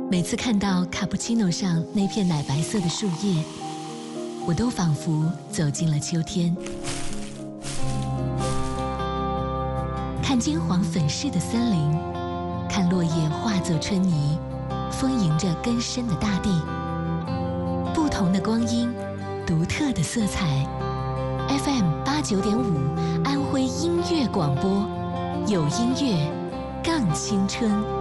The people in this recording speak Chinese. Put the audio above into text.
每次看到卡布奇诺上那片奶白色的树叶，我都仿佛走进了秋天。看金黄粉饰的森林，看落叶化作春泥，丰盈着根深的大地。不同的光阴，独特的色彩。FM89.5安徽音乐广播，有音乐，更青春。